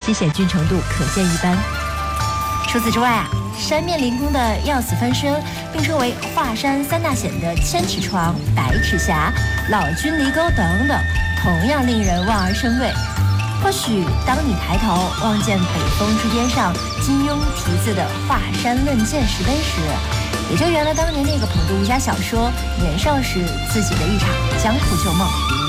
危险峻程度可见一斑。除此之外啊，山面凌空的要死翻身，并称为华山三大险的千尺床、百尺峡、老君离沟等等，同样令人望而生畏。或许当你抬头望见北风之巅上金庸题字的华山论剑石碑时，也就圆了当年那个捧读武侠小说年少时自己的一场江湖旧梦。